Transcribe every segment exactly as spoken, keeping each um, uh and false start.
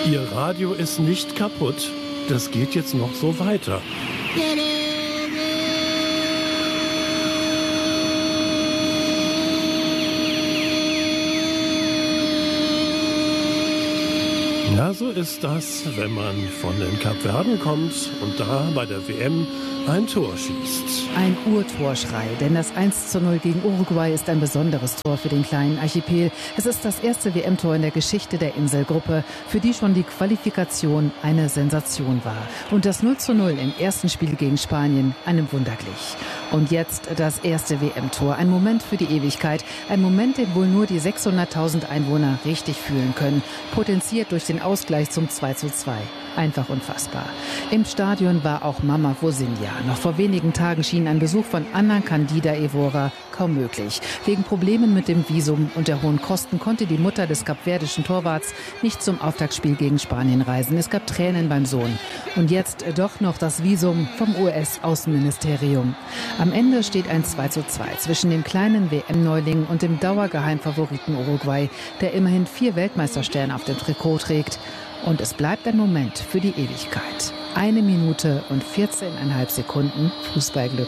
Ihr Radio ist nicht kaputt. Das geht jetzt noch so weiter. Ja, so ist das, wenn man von den Kapverden kommt und da bei der W M ein Tor schießt. Ein Urtorschrei, denn das eins zu null gegen Uruguay ist ein besonderes Tor für den kleinen Archipel. Es ist das erste W M-Tor in der Geschichte der Inselgruppe, für die schon die Qualifikation eine Sensation war. Und das null zu null im ersten Spiel gegen Spanien einem Wunder glich. Und jetzt das erste W M-Tor, ein Moment für die Ewigkeit, ein Moment, den wohl nur die sechshunderttausend Einwohner richtig fühlen können, potenziert durch den Ausgleich zum zwei zu zwei. Einfach unfassbar. Im Stadion war auch Mama Vosinja. Noch vor wenigen Tagen schien ein Besuch von Ana Candida Evora kaum möglich. Wegen Problemen mit dem Visum und der hohen Kosten konnte die Mutter des kapverdischen Torwarts nicht zum Auftaktspiel gegen Spanien reisen. Es gab Tränen beim Sohn. Und jetzt doch noch das Visum vom U S-Außenministerium. Am Ende steht ein zwei zu zwei zwischen dem kleinen W M-Neuling und dem Dauergeheimfavoriten Uruguay, der immerhin vier Weltmeistersterne auf dem Trikot trägt. Und es bleibt ein Moment für die Ewigkeit. Eine Minute und vierzehneinhalb Sekunden Fußballglück.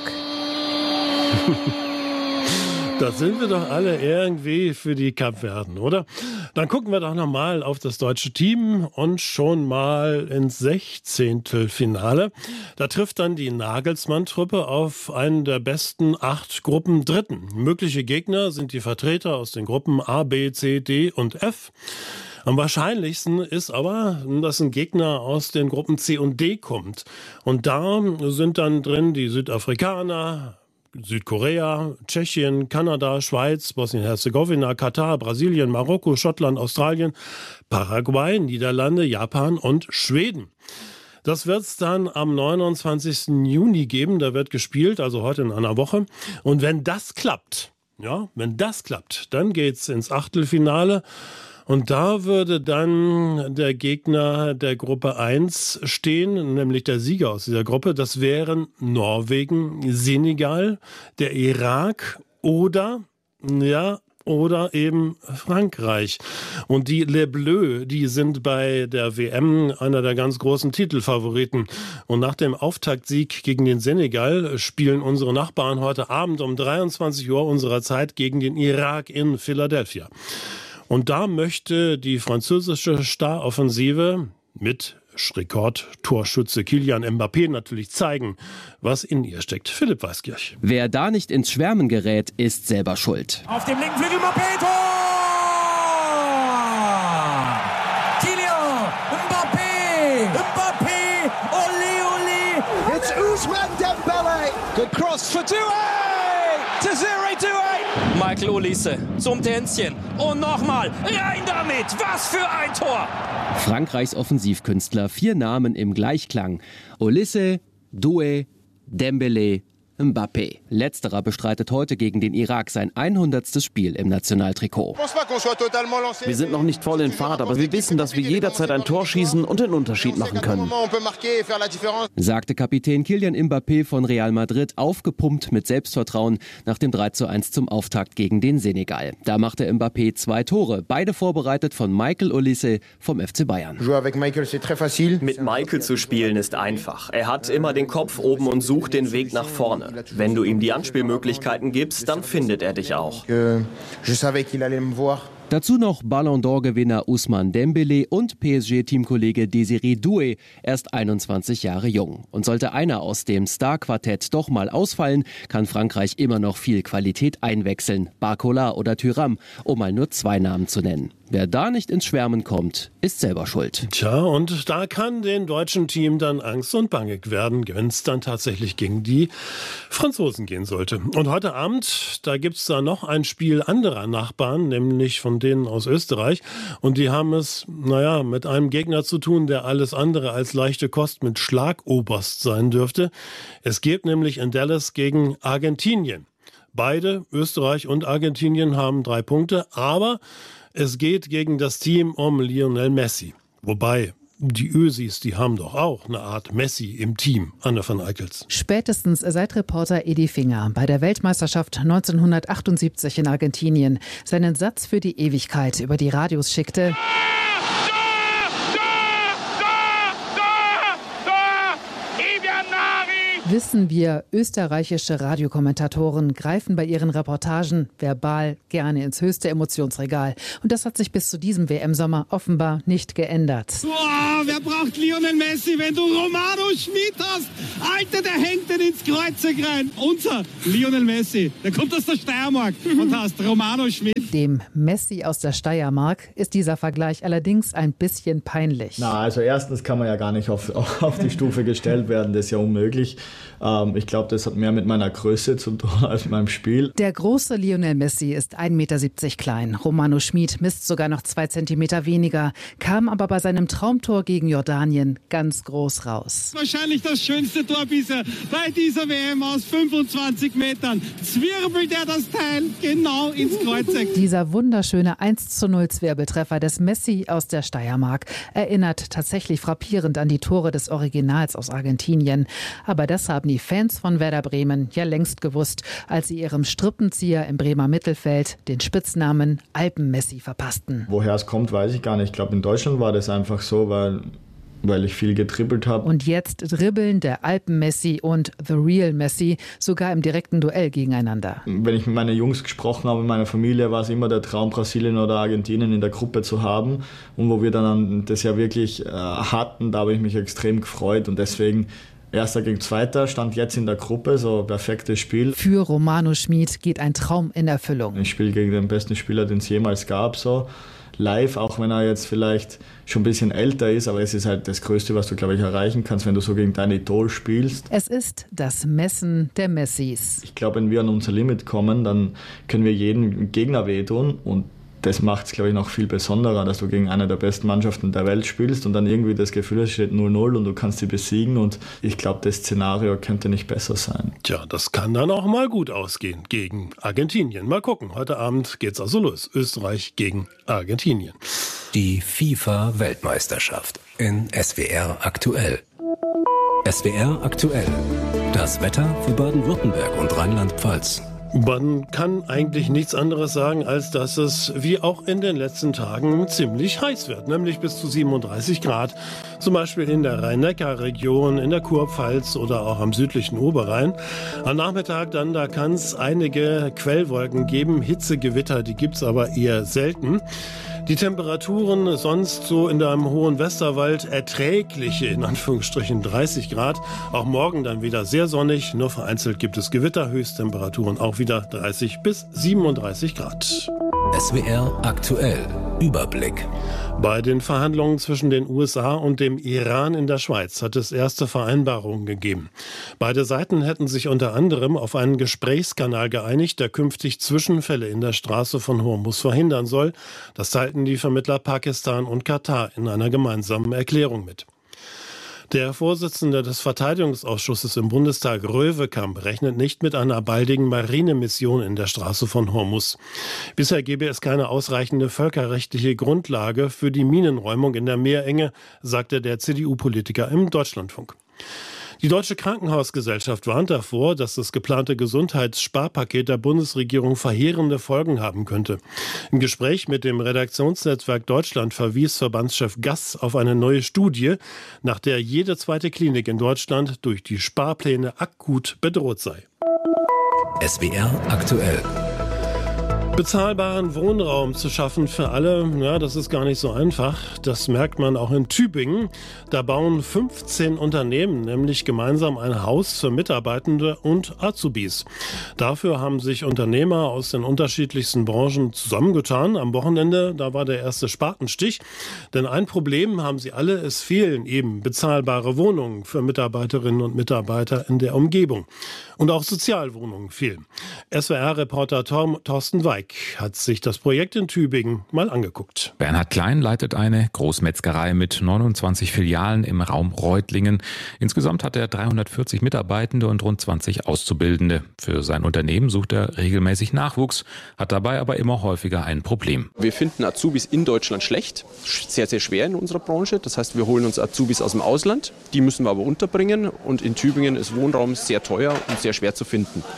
Da sind wir doch alle irgendwie für die Kapverden, oder? Dann gucken wir doch nochmal auf das deutsche Team und schon mal ins Sechzehntelfinale. Da trifft dann die Nagelsmann-Truppe auf einen der besten acht Gruppen Dritten. Mögliche Gegner sind die Vertreter aus den Gruppen A, B, C, D und F. Am wahrscheinlichsten ist aber, dass ein Gegner aus den Gruppen C und D kommt. Und da sind dann drin die Südafrikaner, Südkorea, Tschechien, Kanada, Schweiz, Bosnien-Herzegowina, Katar, Brasilien, Marokko, Schottland, Australien, Paraguay, Niederlande, Japan und Schweden. Das wird es dann am neunundzwanzigsten Juni geben. Da wird gespielt, also heute in einer Woche. Und wenn das klappt, ja, wenn das klappt, dann geht's ins Achtelfinale. Und da würde dann der Gegner der Gruppe eins stehen, nämlich der Sieger aus dieser Gruppe. Das wären Norwegen, Senegal, der Irak oder, ja, oder eben Frankreich. Und die Les Bleus, die sind bei der W M einer der ganz großen Titelfavoriten. Und nach dem Auftaktsieg gegen den Senegal spielen unsere Nachbarn heute Abend um dreiundzwanzig Uhr unserer Zeit gegen den Irak in Philadelphia. Und da möchte die französische Staroffensive mit Rekordtorschütze Kylian Mbappé natürlich zeigen, was in ihr steckt. Philipp Weiskirch. Wer da nicht ins Schwärmen gerät, ist selber schuld. Auf dem linken Flügel Mbappé, Tor! Kylian Mbappé! Mbappé! Ole, ole! It's Ousmane Dembélé! Good cross for Doué! To zero, Doué! Michael Olise zum Tänzchen und nochmal rein damit. Was für ein Tor! Frankreichs Offensivkünstler, vier Namen im Gleichklang. Olise, Doué, Dembélé, Mbappé. Letzterer bestreitet heute gegen den Irak sein hundertstes Spiel im Nationaltrikot. Wir sind noch nicht voll in Fahrt, aber wir wissen, dass wir jederzeit ein Tor schießen und den Unterschied machen können, sagte Kapitän Kylian Mbappé von Real Madrid, aufgepumpt mit Selbstvertrauen nach dem drei zu eins zum Auftakt gegen den Senegal. Da machte Mbappé zwei Tore, beide vorbereitet von Michael Olise vom F C Bayern. Mit Michael zu spielen ist einfach. Er hat immer den Kopf oben und sucht den Weg nach vorne. Wenn du ihm die Anspielmöglichkeiten gibst, dann findet er dich auch. Dazu noch Ballon d'Or-Gewinner Ousmane Dembélé und P S G-Teamkollege Désiré Doué, erst einundzwanzig Jahre jung. Und sollte einer aus dem Star-Quartett doch mal ausfallen, kann Frankreich immer noch viel Qualität einwechseln. Barcola oder Thuram, um mal nur zwei Namen zu nennen. Wer da nicht ins Schwärmen kommt, ist selber schuld. Tja, und da kann den deutschen Team dann Angst und Bange werden, wenn es dann tatsächlich gegen die Franzosen gehen sollte. Und heute Abend, da gibt's da noch ein Spiel anderer Nachbarn, nämlich von denen aus Österreich. Und die haben es, naja, mit einem Gegner zu tun, der alles andere als leichte Kost mit Schlagoberst sein dürfte. Es geht nämlich in Dallas gegen Argentinien. Beide, Österreich und Argentinien, haben drei Punkte, aber es geht gegen das Team um Lionel Messi. Wobei, die Ösis, die haben doch auch eine Art Messi im Team, Anna van Eickels. Spätestens seit Reporter Edi Finger bei der Weltmeisterschaft neunzehnhundertachtundsiebzig in Argentinien seinen Satz für die Ewigkeit über die Radios schickte: Wissen wir, österreichische Radiokommentatoren greifen bei ihren Reportagen verbal gerne ins höchste Emotionsregal. Und das hat sich bis zu diesem W M-Sommer offenbar nicht geändert. Boah, wer braucht Lionel Messi, wenn du Romano Schmid hast? Alter, der hängt den ins Kreuzig rein. Unser Lionel Messi, der kommt aus der Steiermark und heißt Romano Schmid. Dem Messi aus der Steiermark ist dieser Vergleich allerdings ein bisschen peinlich. Na, also erstens kann man ja gar nicht auf, auf die Stufe gestellt werden, das ist ja unmöglich. Ähm, ich glaube, das hat mehr mit meiner Größe zu tun als mit meinem Spiel. Der große Lionel Messi ist ein Meter siebzig klein. Romano Schmid misst sogar noch zwei Zentimeter weniger, kam aber bei seinem Traumtor gegen Jordanien ganz groß raus. Wahrscheinlich das schönste Tor bisher bei dieser W M aus fünfundzwanzig Metern. Zwirbelt er das Teil genau ins Kreuzeck. Dieser wunderschöne eins zu null Zwirbeltreffer des Messi aus der Steiermark erinnert tatsächlich frappierend an die Tore des Originals aus Argentinien. Aber das haben die Fans von Werder Bremen ja längst gewusst, als sie ihrem Strippenzieher im Bremer Mittelfeld den Spitznamen Alpen-Messi verpassten. Woher es kommt, weiß ich gar nicht. Ich glaube, in Deutschland war das einfach so, weil... weil ich viel getribbelt habe. Und jetzt dribbeln der Alpen-Messi und The Real Messi sogar im direkten Duell gegeneinander. Wenn ich mit meinen Jungs gesprochen habe, in meiner Familie, war es immer der Traum, Brasilien oder Argentinien in der Gruppe zu haben. Und wo wir dann das ja wirklich äh, hatten, da habe ich mich extrem gefreut. Und deswegen Erster gegen Zweiter, stand jetzt in der Gruppe, so perfektes Spiel. Für Romano Schmid geht ein Traum in Erfüllung. Ich spiele gegen den besten Spieler, den es jemals gab, so. Live, auch wenn er jetzt vielleicht schon ein bisschen älter ist, aber es ist halt das Größte, was du, glaube ich, erreichen kannst, wenn du so gegen dein Idol spielst. Es ist das Messen der Messis. Ich glaube, wenn wir an unser Limit kommen, dann können wir jedem Gegner wehtun und das macht es, glaube ich, noch viel besonderer, dass du gegen eine der besten Mannschaften der Welt spielst und dann irgendwie das Gefühl, es steht null null und du kannst sie besiegen und ich glaube, das Szenario könnte nicht besser sein. Tja, das kann dann auch mal gut ausgehen gegen Argentinien. Mal gucken, heute Abend geht's also los. Österreich gegen Argentinien. Die FIFA-Weltmeisterschaft in S W R aktuell. S W R aktuell. Das Wetter für Baden-Württemberg und Rheinland-Pfalz. Man kann eigentlich nichts anderes sagen, als dass es wie auch in den letzten Tagen ziemlich heiß wird, nämlich bis zu siebenunddreißig Grad. Zum Beispiel in der Rhein-Neckar-Region, in der Kurpfalz oder auch am südlichen Oberrhein. Am Nachmittag dann, da kann es einige Quellwolken geben, Hitzegewitter, die gibt's aber eher selten. Die Temperaturen sonst so in einem hohen Westerwald erträgliche, in Anführungsstrichen dreißig Grad. Auch morgen dann wieder sehr sonnig, nur vereinzelt gibt es Gewitter, Höchsttemperaturen auch wieder dreißig bis siebenunddreißig Grad. S W R aktuell. Überblick. Bei den Verhandlungen zwischen den U S A und dem Iran in der Schweiz hat es erste Vereinbarungen gegeben. Beide Seiten hätten sich unter anderem auf einen Gesprächskanal geeinigt, der künftig Zwischenfälle in der Straße von Hormuz verhindern soll. Das teilten die Vermittler Pakistan und Katar in einer gemeinsamen Erklärung mit. Der Vorsitzende des Verteidigungsausschusses im Bundestag, Röwekamp, rechnet nicht mit einer baldigen Marinemission in der Straße von Hormuz. Bisher gebe es keine ausreichende völkerrechtliche Grundlage für die Minenräumung in der Meerenge, sagte der C D U-Politiker im Deutschlandfunk. Die Deutsche Krankenhausgesellschaft warnt davor, dass das geplante Gesundheitssparpaket der Bundesregierung verheerende Folgen haben könnte. Im Gespräch mit dem Redaktionsnetzwerk Deutschland verwies Verbandschef Gass auf eine neue Studie, nach der jede zweite Klinik in Deutschland durch die Sparpläne akut bedroht sei. S W R aktuell. Bezahlbaren Wohnraum zu schaffen für alle, ja, das ist gar nicht so einfach. Das merkt man auch in Tübingen. Da bauen fünfzehn Unternehmen nämlich gemeinsam ein Haus für Mitarbeitende und Azubis. Dafür haben sich Unternehmer aus den unterschiedlichsten Branchen zusammengetan. Am Wochenende, da war der erste Spatenstich. Denn ein Problem haben sie alle, es fehlen eben bezahlbare Wohnungen für Mitarbeiterinnen und Mitarbeiter in der Umgebung. Und auch Sozialwohnungen fehlen. S W R-Reporter Thorsten Weig hat sich das Projekt in Tübingen mal angeguckt. Bernhard Klein leitet eine Großmetzgerei mit neunundzwanzig Filialen im Raum Reutlingen. Insgesamt hat er dreihundertvierzig Mitarbeitende und rund zwanzig Auszubildende. Für sein Unternehmen sucht er regelmäßig Nachwuchs, hat dabei aber immer häufiger ein Problem. Wir finden Azubis in Deutschland schlecht, sehr, sehr schwer in unserer Branche. Das heißt, wir holen uns Azubis aus dem Ausland, die müssen wir aber unterbringen. Und in Tübingen ist Wohnraum sehr teuer und sehr schwer zu finden.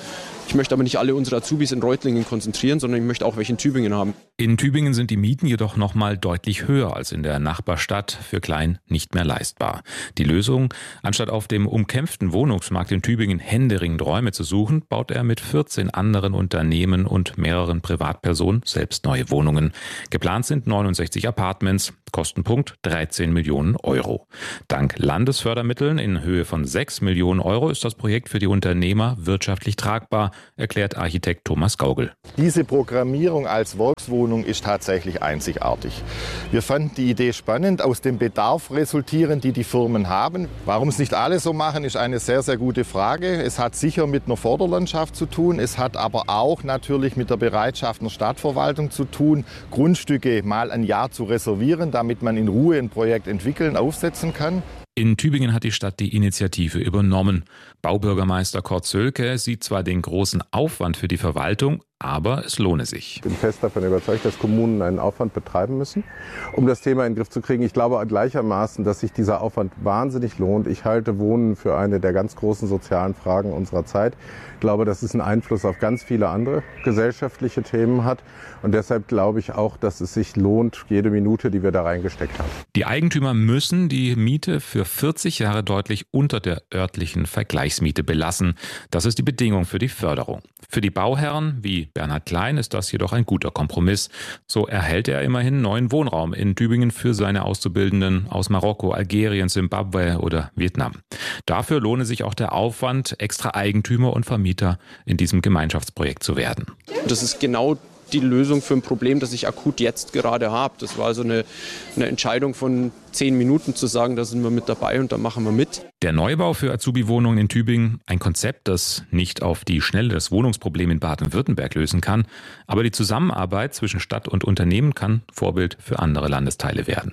Ich möchte aber nicht alle unsere Azubis in Reutlingen konzentrieren, sondern ich möchte auch welche in Tübingen haben. In Tübingen sind die Mieten jedoch noch mal deutlich höher als in der Nachbarstadt, für Klein nicht mehr leistbar. Die Lösung: Anstatt auf dem umkämpften Wohnungsmarkt in Tübingen händeringend Räume zu suchen, baut er mit vierzehn anderen Unternehmen und mehreren Privatpersonen selbst neue Wohnungen. Geplant sind neunundsechzig Apartments, Kostenpunkt dreizehn Millionen Euro. Dank Landesfördermitteln in Höhe von sechs Millionen Euro ist das Projekt für die Unternehmer wirtschaftlich tragbar, erklärt Architekt Thomas Gaugel. Diese Programmierung als Volkswohnung ist tatsächlich einzigartig. Wir fanden die Idee spannend, aus dem Bedarf resultierend, die die Firmen haben. Warum es nicht alle so machen, ist eine sehr, sehr gute Frage. Es hat sicher mit einer Vorderlandschaft zu tun. Es hat aber auch natürlich mit der Bereitschaft einer Stadtverwaltung zu tun, Grundstücke mal ein Jahr zu reservieren, damit man in Ruhe ein Projekt entwickeln, aufsetzen kann. In Tübingen hat die Stadt die Initiative übernommen. Baubürgermeister Kurt Sölke sieht zwar den großen Aufwand für die Verwaltung, aber es lohne sich. Ich bin fest davon überzeugt, dass Kommunen einen Aufwand betreiben müssen, um das Thema in den Griff zu kriegen. Ich glaube gleichermaßen, dass sich dieser Aufwand wahnsinnig lohnt. Ich halte Wohnen für eine der ganz großen sozialen Fragen unserer Zeit. Ich glaube, dass es einen Einfluss auf ganz viele andere gesellschaftliche Themen hat. Und deshalb glaube ich auch, dass es sich lohnt, jede Minute, die wir da reingesteckt haben. Die Eigentümer müssen die Miete für vierzig Jahre deutlich unter der örtlichen Vergleichsmiete belassen. Das ist die Bedingung für die Förderung. Für die Bauherren wie Bernhard Klein ist das jedoch ein guter Kompromiss. So erhält er immerhin neuen Wohnraum in Tübingen für seine Auszubildenden aus Marokko, Algerien, Simbabwe oder Vietnam. Dafür lohne sich auch der Aufwand, extra Eigentümer und Vermieter in diesem Gemeinschaftsprojekt zu werden. Das ist genau die Lösung für ein Problem, das ich akut jetzt gerade habe. Das war also eine, eine Entscheidung von zehn Minuten zu sagen, da sind wir mit dabei und da machen wir mit. Der Neubau für Azubi-Wohnungen in Tübingen, ein Konzept, das nicht auf die Schnelle das Wohnungsproblem in Baden-Württemberg lösen kann, aber die Zusammenarbeit zwischen Stadt und Unternehmen kann Vorbild für andere Landesteile werden.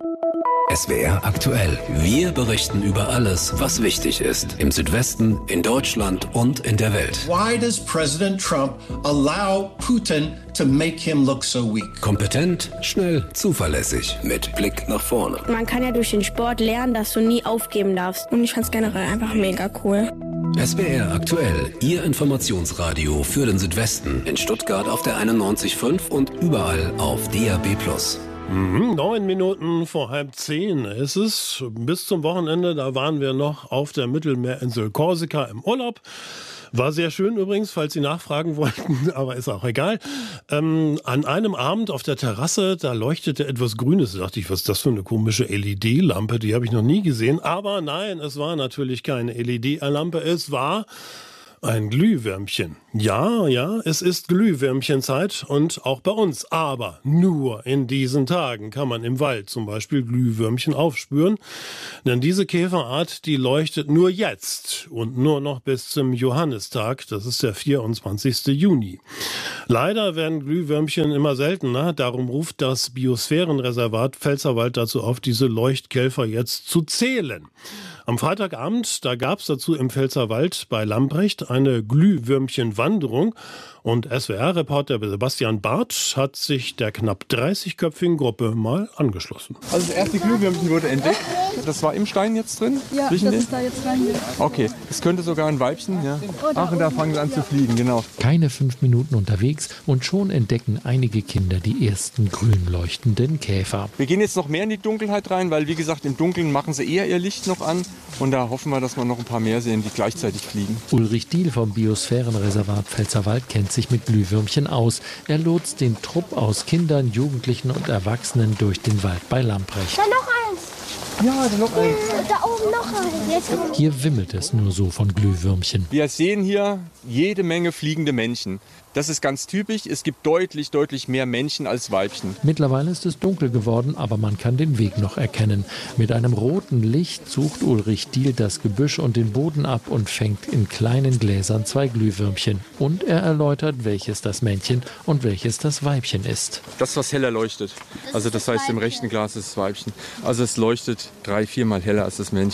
S W R aktuell. Wir berichten über alles, was wichtig ist. Im Südwesten, in Deutschland und in der Welt. Why does President Trump allow Putin to make him look so weak? Kompetent, schnell, zuverlässig, mit Blick nach vorne. Man kann ja durch den Sport lernen, dass du nie aufgeben darfst. Und ich fand es generell einfach mega cool. S W R aktuell, Ihr Informationsradio für den Südwesten. In Stuttgart auf der einundneunzig Komma fünf und überall auf D A B plus. Mhm, neun Minuten vor halb zehn ist es. Bis zum Wochenende, da waren wir noch auf der Mittelmeerinsel Korsika im Urlaub. War sehr schön übrigens, falls Sie nachfragen wollten, aber ist auch egal. Ähm, an einem Abend auf der Terrasse, da leuchtete etwas Grünes. Da dachte ich, was ist das für eine komische L E D-Lampe? Die habe ich noch nie gesehen. Aber nein, es war natürlich keine L E D-Lampe. Es war ein Glühwürmchen. Ja, ja, es ist Glühwürmchenzeit und auch bei uns. Aber nur in diesen Tagen kann man im Wald zum Beispiel Glühwürmchen aufspüren. Denn diese Käferart, die leuchtet nur jetzt und nur noch bis zum Johannistag. Das ist der vierundzwanzigste Juni. Leider werden Glühwürmchen immer seltener. Darum ruft das Biosphärenreservat Pfälzerwald dazu auf, diese Leuchtkäfer jetzt zu zählen. Am Freitagabend, da gab es dazu im Pfälzerwald bei Lamprecht eine Glühwürmchenwanderung und S W R-Reporter Sebastian Barth hat sich der knapp dreißigköpfigen Gruppe mal angeschlossen. Also das erste Glühwürmchen wurde entdeckt. Das war im Stein jetzt drin? Ja, Riechen das den? ist da jetzt rein. Okay, es könnte sogar ein Weibchen. Ja. Ach, und da fangen sie an zu fliegen, genau. Keine fünf Minuten unterwegs und schon entdecken einige Kinder die ersten grün leuchtenden Käfer. Wir gehen jetzt noch mehr in die Dunkelheit rein, weil wie gesagt, im Dunkeln machen sie eher ihr Licht noch an. Und da hoffen wir, dass wir noch ein paar mehr sehen, die gleichzeitig fliegen. Ulrich Diehl vom Biosphärenreservat Pfälzerwald kennt sich mit Glühwürmchen aus. Er lotst den Trupp aus Kindern, Jugendlichen und Erwachsenen durch den Wald bei Lamprecht. Da noch eins. Ja, da noch eins. Da oben noch eins. Jetzt. Hier wimmelt es nur so von Glühwürmchen. Wir sehen hier jede Menge fliegende Männchen. Das ist ganz typisch. Es gibt deutlich, deutlich mehr Männchen als Weibchen. Mittlerweile ist es dunkel geworden, aber man kann den Weg noch erkennen. Mit einem roten Licht sucht Ulrich Diehl das Gebüsch und den Boden ab und fängt in kleinen Gläsern zwei Glühwürmchen. Und er erläutert, welches das Männchen und welches das Weibchen ist. Das, was heller leuchtet. Also das heißt, im rechten Glas ist das Weibchen. Also es leuchtet drei, viermal heller als das Männchen.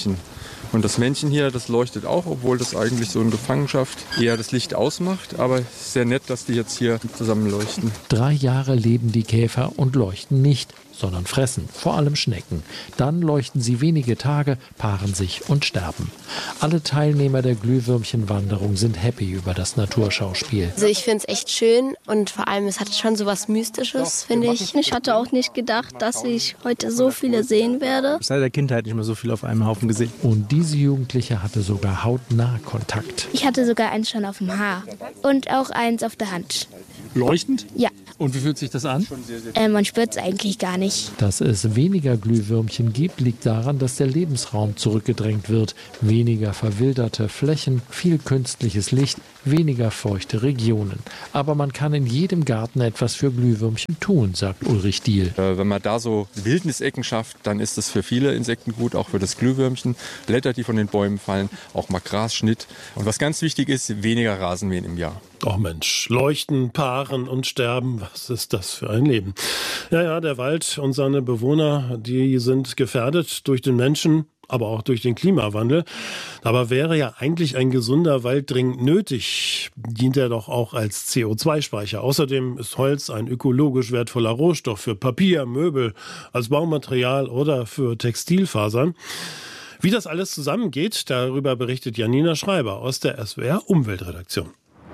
Und das Männchen hier, das leuchtet auch, obwohl das eigentlich so in Gefangenschaft eher das Licht ausmacht. Aber sehr nett, dass die jetzt hier zusammen leuchten. Drei Jahre leben die Käfer und leuchten nicht, sondern fressen, vor allem Schnecken. Dann leuchten sie wenige Tage, paaren sich und sterben. Alle Teilnehmer der Glühwürmchenwanderung sind happy über das Naturschauspiel. Also ich finde es echt schön und vor allem, es hat schon so was Mystisches, finde ich. Ich hatte auch nicht gedacht, dass ich heute so viele sehen werde. Seit der Kindheit nicht mehr so viel auf einem Haufen gesehen. Und diese Jugendliche hatte sogar hautnah Kontakt. Ich hatte sogar eins schon auf dem Haar und auch eins auf der Hand. Leuchtend? Ja. Und wie fühlt sich das an? Äh, man spürt es eigentlich gar nicht. Dass es weniger Glühwürmchen gibt, liegt daran, dass der Lebensraum zurückgedrängt wird. Weniger verwilderte Flächen, viel künstliches Licht, weniger feuchte Regionen. Aber man kann in jedem Garten etwas für Glühwürmchen tun, sagt Ulrich Diehl. Äh, wenn man da so Wildnisecken schafft, dann ist das für viele Insekten gut, auch für das Glühwürmchen. Blätter, die von den Bäumen fallen, auch mal Grasschnitt. Und was ganz wichtig ist, weniger Rasenmähen im Jahr. Oh Mensch, leuchten, paaren und sterben, was ist das für ein Leben? Ja, ja, der Wald und seine Bewohner, die sind gefährdet durch den Menschen, aber auch durch den Klimawandel. Aber wäre ja eigentlich ein gesunder Wald dringend nötig, dient er doch auch als C O zwei Speicher. Außerdem ist Holz ein ökologisch wertvoller Rohstoff für Papier, Möbel, als Baumaterial oder für Textilfasern. Wie das alles zusammengeht, darüber berichtet Janina Schreiber aus der S W R Umweltredaktion.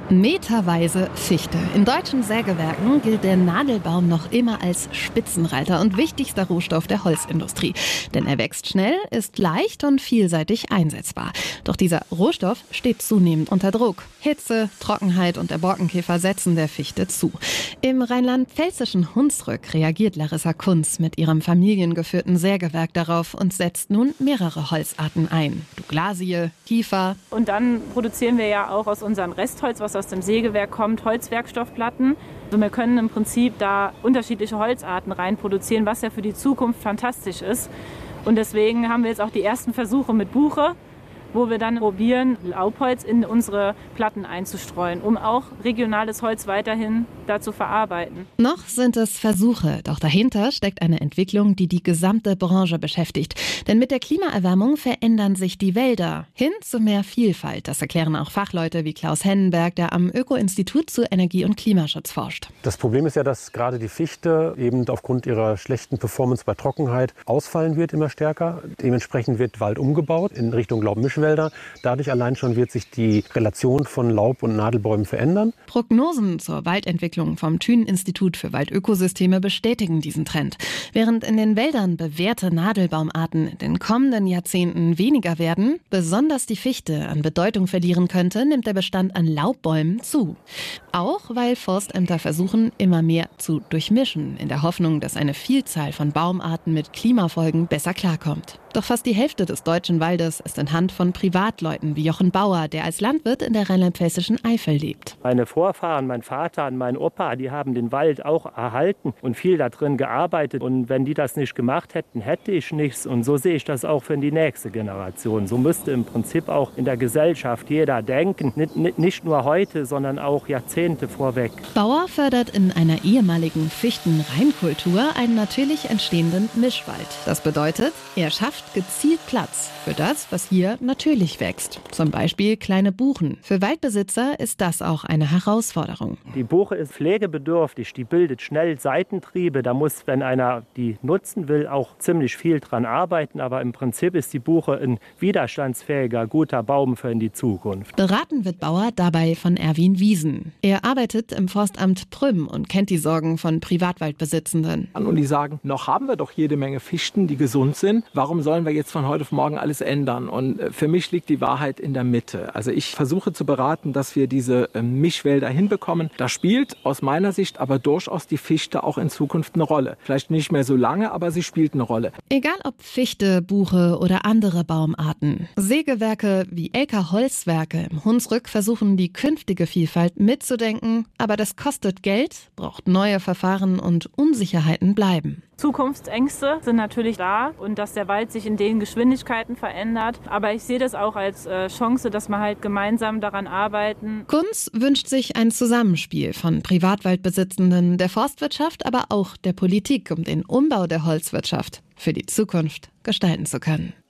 Meterweise Fichte. In deutschen Sägewerken gilt der Nadelbaum noch immer als Spitzenreiter und wichtigster Rohstoff der Holzindustrie. Denn er wächst schnell, ist leicht und vielseitig einsetzbar. Doch dieser Rohstoff steht zunehmend unter Druck. Hitze, Trockenheit und der Borkenkäfer setzen der Fichte zu. Im rheinland-pfälzischen Hunsrück reagiert Larissa Kunz mit ihrem familiengeführten Sägewerk darauf und setzt nun mehrere Holzarten ein. Douglasie, Kiefer. Und dann produzieren wir ja auch aus unserem Restholz, was aus dem Sägewerk kommt, Holzwerkstoffplatten. Also wir können im Prinzip da unterschiedliche Holzarten rein produzieren, was ja für die Zukunft fantastisch ist. Und deswegen haben wir jetzt auch die ersten Versuche mit Buche, wo wir dann probieren, Laubholz in unsere Platten einzustreuen, um auch regionales Holz weiterhin da zu verarbeiten. Noch sind es Versuche, doch dahinter steckt eine Entwicklung, die die gesamte Branche beschäftigt. Denn mit der Klimaerwärmung verändern sich die Wälder hin zu mehr Vielfalt. Das erklären auch Fachleute wie Klaus Hennenberg, der am Öko-Institut zu Energie- und Klimaschutz forscht. Das Problem ist ja, dass gerade die Fichte eben aufgrund ihrer schlechten Performance bei Trockenheit ausfallen wird immer stärker. Dementsprechend wird Wald umgebaut in Richtung Laubmischwälder. Dadurch allein schon wird sich die Relation von Laub- und Nadelbäumen verändern. Prognosen zur Waldentwicklung vom Thünen-Institut für Waldökosysteme bestätigen diesen Trend. Während in den Wäldern bewährte Nadelbaumarten in den kommenden Jahrzehnten weniger werden, besonders die Fichte an Bedeutung verlieren könnte, nimmt der Bestand an Laubbäumen zu. Auch weil Forstämter versuchen, immer mehr zu durchmischen, in der Hoffnung, dass eine Vielzahl von Baumarten mit Klimafolgen besser klarkommt. Doch fast die Hälfte des deutschen Waldes ist in Hand von Privatleuten wie Jochen Bauer, der als Landwirt in der rheinland-pfälzischen Eifel lebt. Meine Vorfahren, mein Vater und mein Opa, die haben den Wald auch erhalten und viel da drin gearbeitet. Und wenn die das nicht gemacht hätten, hätte ich nichts. Und so sehe ich das auch für die nächste Generation. So müsste im Prinzip auch in der Gesellschaft jeder denken. Nicht nur heute, sondern auch Jahrzehnte vorweg. Bauer fördert in einer ehemaligen Fichtenreinkultur einen natürlich entstehenden Mischwald. Das bedeutet, er schafft gezielt Platz für das, was hier natürlich wächst. Zum Beispiel kleine Buchen. Für Waldbesitzer ist das auch eine Herausforderung. Die Buche ist pflegebedürftig, die bildet schnell Seitentriebe. Da muss, wenn einer die nutzen will, auch ziemlich viel dran arbeiten. Aber im Prinzip ist die Buche ein widerstandsfähiger, guter Baum für in die Zukunft. Beraten wird Bauer dabei von Erwin Wiesen. Er arbeitet im Forstamt Prüm und kennt die Sorgen von Privatwaldbesitzenden. Und die sagen, noch haben wir doch jede Menge Fichten, die gesund sind. Warum sollen wir jetzt von heute auf morgen alles ändern? Und für mich liegt die Wahrheit in der Mitte. Also ich versuche zu beraten, dass wir diese Mischwälder hinbekommen. Da spielt aus meiner Sicht aber durchaus die Fichte auch in Zukunft eine Rolle. Vielleicht nicht mehr so lange, aber sie spielt eine Rolle. Egal ob Fichte, Buche oder andere Baumarten. Sägewerke wie Elker Holzwerke im Hunsrück versuchen, die künftige Vielfalt mitzudenken. Aber das kostet Geld, braucht neue Verfahren und Unsicherheiten bleiben. Zukunftsängste sind natürlich da und dass der Wald sich in den Geschwindigkeiten verändert. Aber ich sehe das auch als äh, Chance, dass wir halt gemeinsam daran arbeiten. Kunz wünscht sich ein Zusammenspiel von Privatwaldbesitzenden, der Forstwirtschaft, aber auch der Politik, um den Umbau der Holzwirtschaft für die Zukunft gestalten zu können.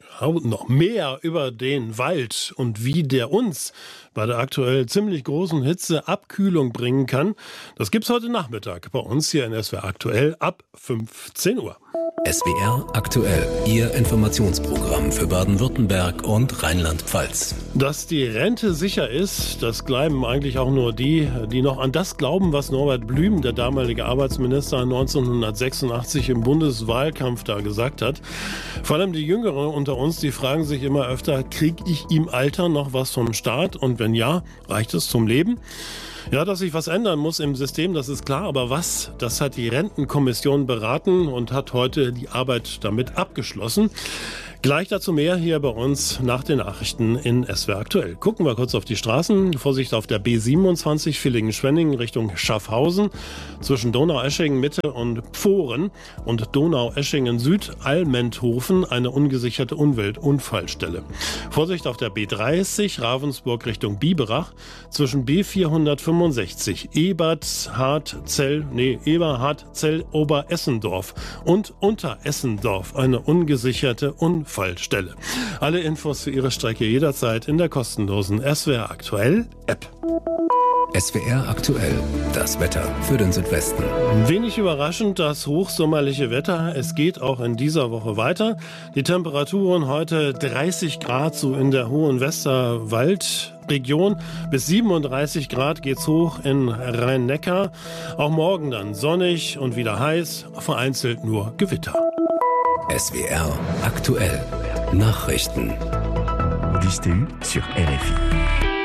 noch mehr über den Wald und wie der uns bei der aktuell ziemlich großen Hitze Abkühlung bringen kann. Das gibt's heute Nachmittag bei uns hier in S W R Aktuell ab fünfzehn Uhr. S W R Aktuell, Ihr Informationsprogramm für Baden-Württemberg und Rheinland-Pfalz. Dass die Rente sicher ist, das glauben eigentlich auch nur die, die noch an das glauben, was Norbert Blüm, der damalige Arbeitsminister, neunzehnhundertsechsundachtzig im Bundeswahlkampf da gesagt hat. Vor allem die Jüngeren unter uns, die fragen sich immer öfter, krieg ich im Alter noch was vom Staat? Und wenn ja, reicht es zum Leben? Ja, dass sich was ändern muss im System, das ist klar. Aber was, das hat die Rentenkommission beraten und hat heute die Arbeit damit abgeschlossen. Gleich dazu mehr hier bei uns nach den Nachrichten in S W R Aktuell. Gucken wir kurz auf die Straßen. Vorsicht auf der B siebenundzwanzig Villingen-Schwenningen Richtung Schaffhausen. Zwischen Donaueschingen Mitte und Pfohren und Donaueschingen Süd Allmenthofen eine ungesicherte Umweltunfallstelle. Vorsicht auf der B dreißig Ravensburg Richtung Biberach. Zwischen B vierhundertfünfundsechzig Eberhard-Zell, nee, Eberhard-Zell Oberessendorf und Unteressendorf eine ungesicherte Unfallstelle. Fallstelle. Alle Infos für Ihre Strecke jederzeit in der kostenlosen S W R Aktuell App. S W R Aktuell, das Wetter für den Südwesten. Wenig überraschend das hochsommerliche Wetter. Es geht auch in dieser Woche weiter. Die Temperaturen heute dreißig Grad so in der hohen Westerwaldregion. Bis siebenunddreißig Grad geht's hoch in Rhein-Neckar. Auch morgen dann sonnig und wieder heiß, vereinzelt nur Gewitter. S W R Aktuell. Nachrichten. Augustin sur R F I.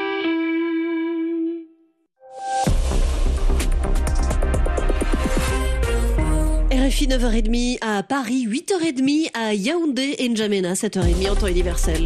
R F I neuf heures trente à Paris, huit heures trente à Yaoundé et N'Djamena, sept heures trente en temps universel.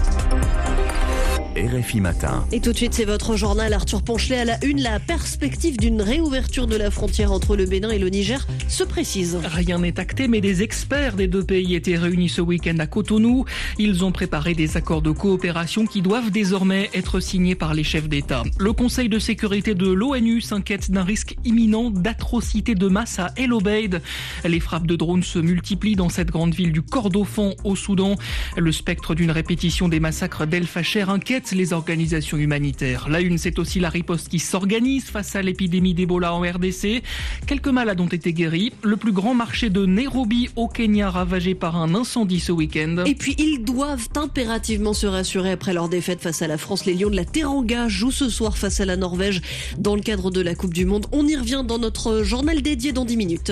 R F I Matin. Et tout de suite, c'est votre journal Arthur Ponchelet à la une. La perspective d'une réouverture de la frontière entre le Bénin et le Niger se précise. Rien n'est acté, mais des experts des deux pays étaient réunis ce week-end à Cotonou. Ils ont préparé des accords de coopération qui doivent désormais être signés par les chefs d'État. Le Conseil de sécurité de l'ONU s'inquiète d'un risque imminent d'atrocités de masse à El Obeid. Les frappes de drones se multiplient dans cette grande ville du Kordofan au Soudan. Le spectre d'une répétition des massacres d'El Fasher inquiète les organisations humanitaires. La une, c'est aussi la riposte qui s'organise face à l'épidémie d'Ebola en R D C. Quelques malades ont été guéris. Le plus grand marché de Nairobi au Kenya ravagé par un incendie ce week-end. Et puis, ils doivent impérativement se rassurer après leur défaite face à la France. Les Lions de la Teranga jouent ce soir face à la Norvège dans le cadre de la Coupe du Monde. On y revient dans notre journal dédié dans dix minutes.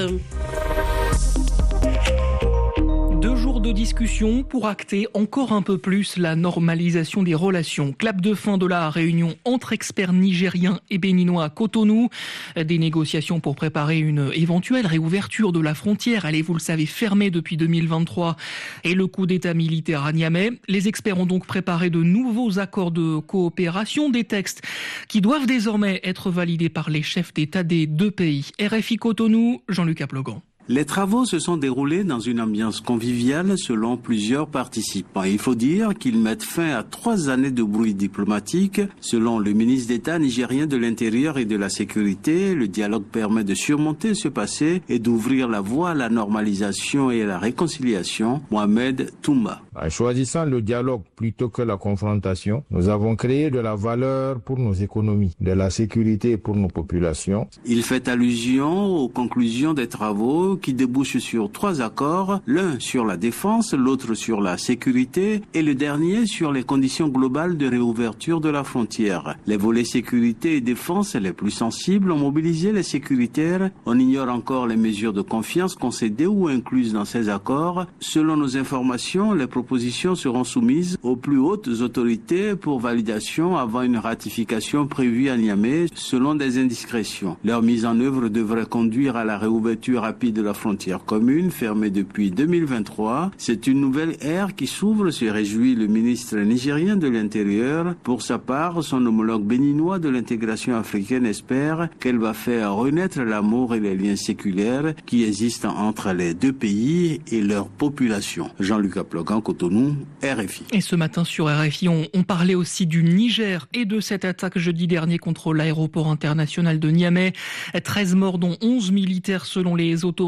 Deux jours de discussion pour acter encore un peu plus la normalisation des relations. Clap de fin de la réunion entre experts nigériens et béninois à Cotonou. Des négociations pour préparer une éventuelle réouverture de la frontière. Elle est, vous le savez, fermée depuis deux mille vingt-trois. Et le coup d'état militaire à Niamey. Les experts ont donc préparé de nouveaux accords de coopération, des textes qui doivent désormais être validés par les chefs d'État des deux pays. R F I Cotonou, Jean-Luc Aplogan. Les travaux se sont déroulés dans une ambiance conviviale selon plusieurs participants. Il faut dire qu'ils mettent fin à trois années de bruit diplomatique. Selon le ministre d'État nigérien de l'Intérieur et de la Sécurité, le dialogue permet de surmonter ce passé et d'ouvrir la voie à la normalisation et à la réconciliation. Mohamed Toumba. En choisissant le dialogue plutôt que la confrontation, nous avons créé de la valeur pour nos économies, de la sécurité pour nos populations. Il fait allusion aux conclusions des travaux qui débouche sur trois accords, l'un sur la défense, l'autre sur la sécurité et le dernier sur les conditions globales de réouverture de la frontière. Les volets sécurité et défense les plus sensibles ont mobilisé les sécuritaires. On ignore encore les mesures de confiance concédées ou incluses dans ces accords. Selon nos informations, les propositions seront soumises aux plus hautes autorités pour validation avant une ratification prévue à Niamey selon des indiscrétions. Leur mise en œuvre devrait conduire à la réouverture rapide de la frontière commune fermée depuis deux mille vingt-trois. C'est une nouvelle ère qui s'ouvre, se réjouit le ministre nigérien de l'Intérieur. Pour sa part, son homologue béninois de l'intégration africaine espère qu'elle va faire renaître l'amour et les liens séculaires qui existent entre les deux pays et leur population. Jean-Luc Aplogan, Cotonou, R F I. Et ce matin sur R F I, on, on parlait aussi du Niger et de cette attaque jeudi dernier contre l'aéroport international de Niamey. treize morts dont onze militaires selon les autorités.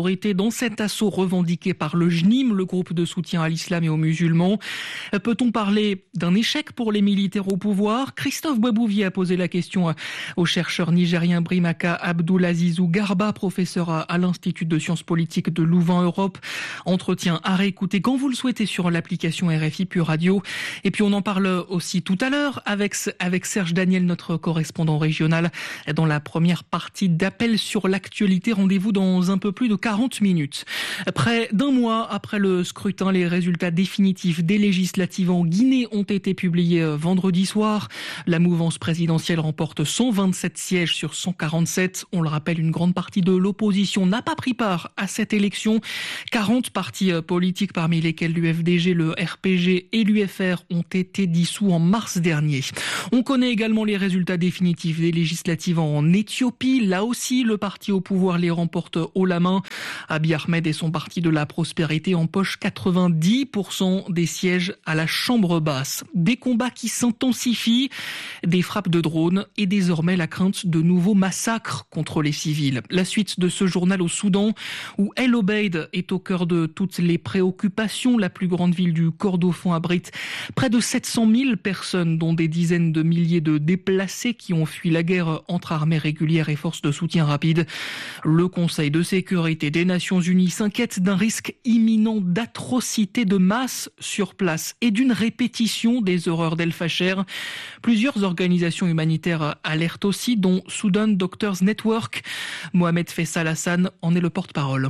minorité dans cet assaut revendiqué par le J N I M, le groupe de soutien à l'islam et aux musulmans. Peut-on parler d'un échec pour les militaires au pouvoir ? Christophe Boisbouvier a posé la question au chercheur nigérien Brimaka Abdulazizou Garba, professeur à l'Institut de sciences politiques de Louvain-Europe. Entretien à réécouter quand vous le souhaitez sur l'application R F I Pure Radio. Et puis on en parle aussi tout à l'heure avec, avec Serge Daniel, notre correspondant régional, dans la première partie d'Appel sur l'actualité. Rendez-vous dans un peu plus de quarante minutes. Près d'un mois après le scrutin, les résultats définitifs des législatives en Guinée ont été publiés vendredi soir. La mouvance présidentielle remporte cent vingt-sept sièges sur cent quarante-sept. On le rappelle, une grande partie de l'opposition n'a pas pris part à cette élection. quarante partis politiques, parmi lesquels l'U F D G, le R P G et l'U F R, ont été dissous en mars dernier. On connaît également les résultats définitifs des législatives en Éthiopie. Là aussi, le parti au pouvoir les remporte haut la main. Abiy Ahmed et son parti de la prospérité empochent quatre-vingt-dix pour cent des sièges à la Chambre basse. Des combats qui s'intensifient, des frappes de drones et désormais la crainte de nouveaux massacres contre les civils. La suite de ce journal au Soudan, où El Obeid est au cœur de toutes les préoccupations. La plus grande ville du Kordofan abrite près de sept cent mille personnes, dont des dizaines de milliers de déplacés qui ont fui la guerre entre armées régulières et forces de soutien rapide. Le Conseil de sécurité des Nations Unies s'inquiète d'un risque imminent d'atrocités de masse sur place et d'une répétition des horreurs d'El Fasher. Plusieurs organisations humanitaires alertent aussi, dont Sudan Doctors Network. Mohamed Faisal Hassan en est le porte-parole.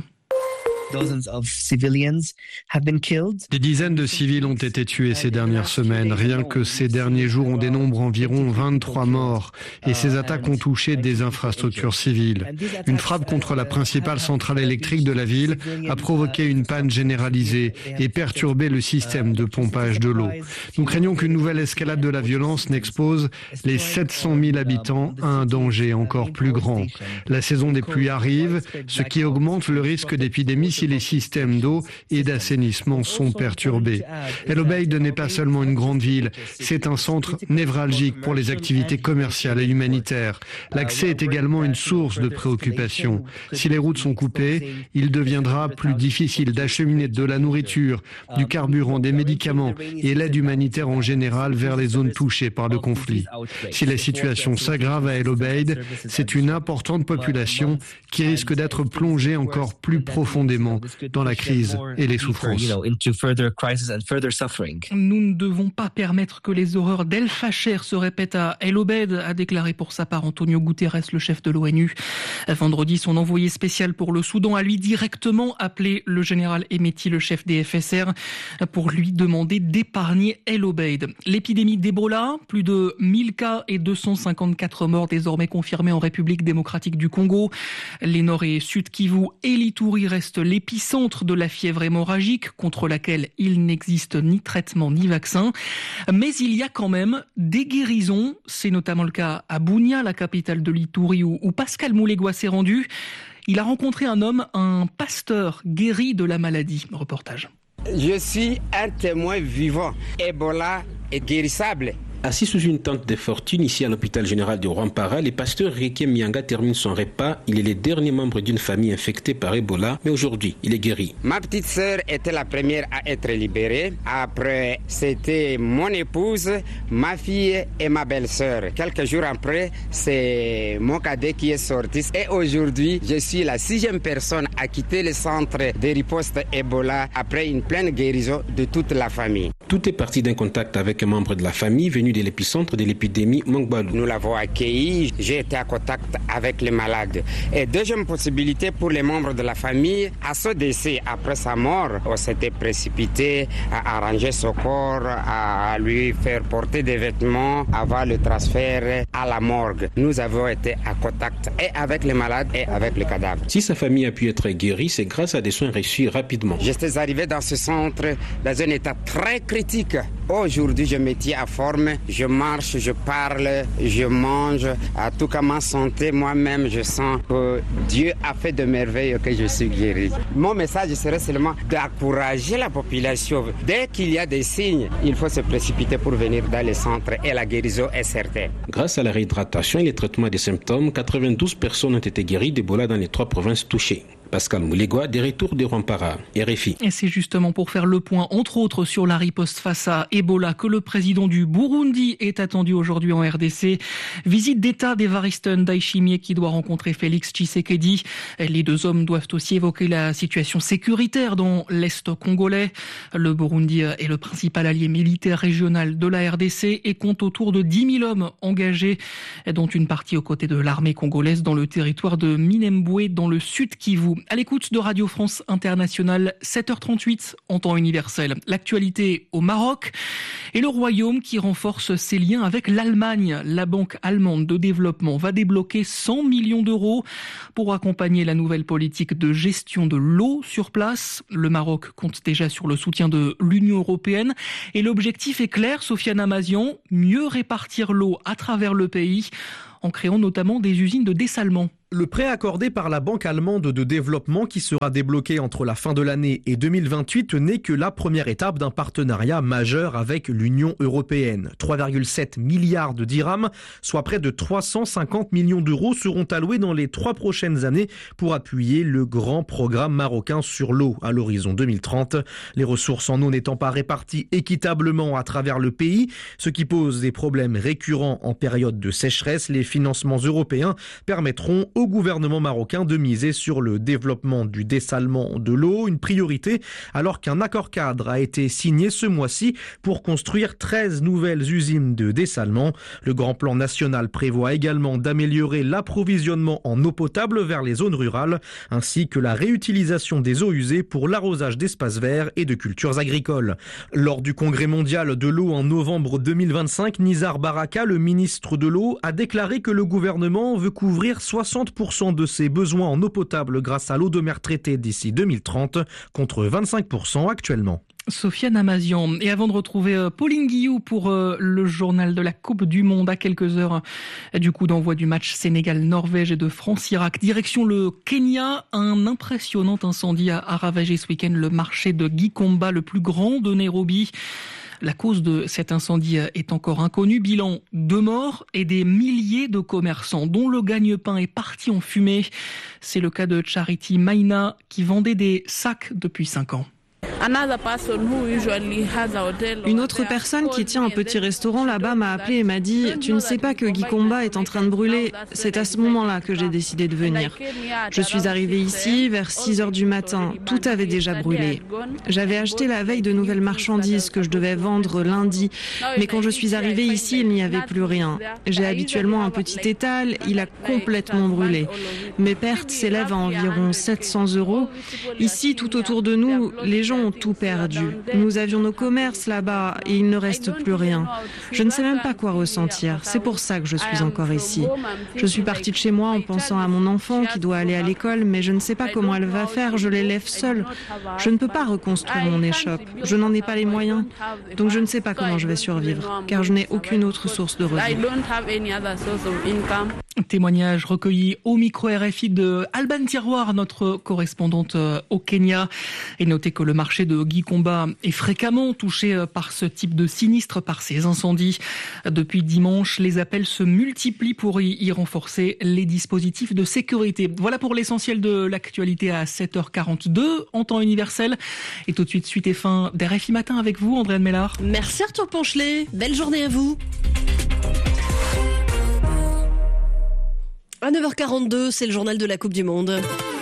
Des dizaines de civils ont été tués ces dernières semaines. Rien que ces derniers jours, on dénombre environ vingt-trois morts. Et ces attaques ont touché des infrastructures civiles. Une frappe contre la principale centrale électrique de la ville a provoqué une panne généralisée et perturbé le système de pompage de l'eau. Nous craignons qu'une nouvelle escalade de la violence n'expose les sept cent mille habitants à un danger encore plus grand. La saison des pluies arrive, ce qui augmente le risque d'épidémie si les systèmes d'eau et d'assainissement sont perturbés. El Obeid n'est pas seulement une grande ville, c'est un centre névralgique pour les activités commerciales et humanitaires. L'accès est également une source de préoccupation. Si les routes sont coupées, il deviendra plus difficile d'acheminer de la nourriture, du carburant, des médicaments et l'aide humanitaire en général vers les zones touchées par le conflit. Si la situation s'aggrave à El Obeid, c'est une importante population qui risque d'être plongée encore plus profondément dans la crise et les souffrances. Nous ne devons pas permettre que les horreurs d'El Fasher se répètent à El Obeid, a déclaré pour sa part Antonio Guterres, le chef de l'ONU. Vendredi, son envoyé spécial pour le Soudan a lui directement appelé le général Hemeti, le chef des F S R, pour lui demander d'épargner El Obeid. L'épidémie d'Ebola, plus de mille cas et deux cent cinquante-quatre morts désormais confirmés en République démocratique du Congo. Les Nord et Sud Kivu et l'Ituri restent l'épicentre de la fièvre hémorragique contre laquelle il n'existe ni traitement ni vaccin. Mais il y a quand même des guérisons. C'est notamment le cas à Bunia, la capitale de l'Ituri, où, où Pascal Moulegua s'est rendu. Il a rencontré un homme, un pasteur guéri de la maladie. Reportage. Je suis un témoin vivant. Ebola est guérissable. Assis sous une tente de fortune ici à l'hôpital général de Rwampara, le pasteur Rieke Mianga termine son repas. Il est le dernier membre d'une famille infectée par Ebola, mais aujourd'hui, il est guéri. Ma petite sœur était la première à être libérée. Après, c'était mon épouse, ma fille et ma belle-sœur. Quelques jours après, c'est mon cadet qui est sorti. Et aujourd'hui, je suis la sixième personne à quitter le centre de riposte Ebola après une pleine guérison de toute la famille. Tout est parti d'un contact avec un membre de la famille venu de l'épicentre de l'épidémie Mongbalou. Nous l'avons accueilli, j'ai été en contact avec les malades. Et deuxième possibilité pour les membres de la famille, à ce décès, après sa mort, on s'était précipité à arranger son corps, à lui faire porter des vêtements avant le transfert à la morgue. Nous avons été en contact et avec les malades et avec les cadavres. Si sa famille a pu être guérie, c'est grâce à des soins reçus rapidement. J'étais arrivé dans ce centre dans un état très critique. Aujourd'hui, je me tiens à forme, je marche, je parle, je mange. À tout cas, ma santé, moi-même, je sens que Dieu a fait de merveilles que je suis guéri. Mon message serait seulement d'encourager la population. Dès qu'il y a des signes, il faut se précipiter pour venir dans les centres et la guérison est certaine. Grâce à la réhydratation et le traitement des symptômes, quatre-vingt-douze personnes ont été guéries d'Ebola dans les trois provinces touchées. Pascal Moulégois, des retours de Rwampara, R F I. Et c'est justement pour faire le point, entre autres, sur la riposte face à Ebola que le président du Burundi est attendu aujourd'hui en R D C. Visite d'État d'Evariste Ndayishimiye qui doit rencontrer Félix Tshisekedi. Les deux hommes doivent aussi évoquer la situation sécuritaire dans l'Est congolais. Le Burundi est le principal allié militaire régional de la R D C et compte autour de dix mille hommes engagés, dont une partie aux côtés de l'armée congolaise dans le territoire de Minembwe dans le sud Kivu. À l'écoute de Radio France Internationale, sept heures trente-huit en temps universel. L'actualité au Maroc et le Royaume qui renforce ses liens avec l'Allemagne. La Banque allemande de développement va débloquer cent millions d'euros pour accompagner la nouvelle politique de gestion de l'eau sur place. Le Maroc compte déjà sur le soutien de l'Union européenne et l'objectif est clair, Sofiane Amazian, mieux répartir l'eau à travers le pays en créant notamment des usines de dessalement. Le prêt accordé par la Banque allemande de développement qui sera débloqué entre la fin de l'année et deux mille vingt-huit n'est que la première étape d'un partenariat majeur avec l'Union européenne. trois virgule sept milliards de dirhams, soit près de trois cent cinquante millions d'euros seront alloués dans les trois prochaines années pour appuyer le grand programme marocain sur l'eau à l'horizon deux mille trente. Les ressources en eau n'étant pas réparties équitablement à travers le pays, ce qui pose des problèmes récurrents en période de sécheresse, les financements européens permettront au gouvernement marocain de miser sur le développement du dessalement de l'eau, une priorité alors qu'un accord cadre a été signé ce mois-ci pour construire treize nouvelles usines de dessalement. Le grand plan national prévoit également d'améliorer l'approvisionnement en eau potable vers les zones rurales ainsi que la réutilisation des eaux usées pour l'arrosage d'espaces verts et de cultures agricoles. Lors du congrès mondial de l'eau en novembre deux mille vingt-cinq, Nizar Baraka, le ministre de l'eau, a déclaré que le gouvernement veut couvrir soixante pour cent de ses besoins en eau potable grâce à l'eau de mer traitée d'ici deux mille trente, contre vingt-cinq pour cent actuellement. Sofiane Amazian. Et avant de retrouver Pauline Guillou pour le journal de la Coupe du Monde à quelques heures du coup d'envoi du match Sénégal-Norvège et de France-Irak, direction le Kenya. Un impressionnant incendie a ravagé ce week-end le marché de Gikomba, le plus grand de Nairobi. La cause de cet incendie est encore inconnue. Bilan, deux morts et des milliers de commerçants dont le gagne-pain est parti en fumée. C'est le cas de Charity Maina qui vendait des sacs depuis cinq ans. Une autre personne qui tient un petit restaurant là-bas m'a appelé et m'a dit « Tu ne sais pas que Gikomba est en train de brûler ?» C'est à ce moment-là que j'ai décidé de venir. Je suis arrivée ici vers six heures du matin. Tout avait déjà brûlé. J'avais acheté la veille de nouvelles marchandises que je devais vendre lundi. Mais quand je suis arrivée ici, il n'y avait plus rien. J'ai habituellement un petit étal. Il a complètement brûlé. Mes pertes s'élèvent à environ sept cents euros. Ici, tout autour de nous, les gens ont tout perdu. Nous avions nos commerces là-bas et il ne reste plus rien. Je ne sais même pas quoi ressentir. C'est pour ça que je suis encore ici. Je suis partie de chez moi en pensant à mon enfant qui doit aller à l'école, mais je ne sais pas comment elle va faire. Je l'élève seule. Je ne peux pas reconstruire mon échoppe. Je n'en ai pas les moyens. Donc je ne sais pas comment je vais survivre, car je n'ai aucune autre source de revenus. Témoignage recueilli au micro R F I de Alban Tiroir, notre correspondante au Kenya. Et notez que le marché de Gikomba est fréquemment touché par ce type de sinistre, par ces incendies. Depuis dimanche, les appels se multiplient pour y, y renforcer les dispositifs de sécurité. Voilà pour l'essentiel de l'actualité à sept heures quarante-deux en temps universel. Et tout de suite, suite et fin d'R F I Matin avec vous, Andréane Mellard. Merci Arthur Ponchelet. Belle journée à vous. À neuf heures quarante-deux, c'est le journal de la Coupe du Monde.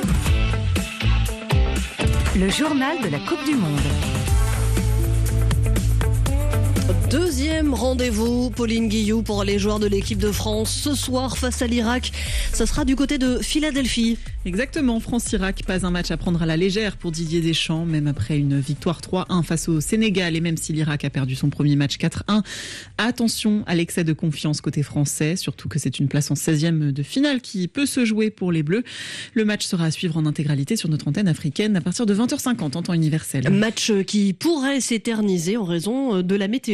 Le journal de la Coupe du Monde. Deuxième rendez-vous, Pauline Guillou, pour les joueurs de l'équipe de France ce soir face à l'Irak. Ça sera du côté de Philadelphie. Exactement, France-Irak, pas un match à prendre à la légère pour Didier Deschamps, même après une victoire trois un face au Sénégal et même si l'Irak a perdu son premier match quatre un. Attention à l'excès de confiance côté français, surtout que c'est une place en seizième de finale qui peut se jouer pour les Bleus. Le match sera à suivre en intégralité sur notre antenne africaine à partir de vingt heures cinquante en temps universel. Match qui pourrait s'éterniser en raison de la météo.